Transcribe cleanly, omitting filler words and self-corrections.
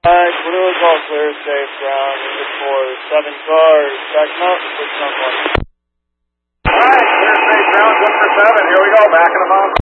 Blue is all clear, safe ground, unit 4, 7 cars, backing up, switch on 1. Alright, clear, safe ground, good for 7, here we go, backing them up.